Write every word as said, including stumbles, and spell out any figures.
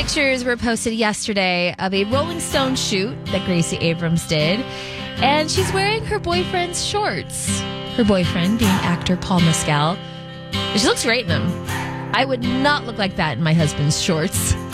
Pictures were posted yesterday of a Rolling Stone shoot that Gracie Abrams did, and she's wearing her boyfriend's shorts. Her boyfriend being actor Paul Mescal. She looks great in them. I would not look like that in my husband's shorts.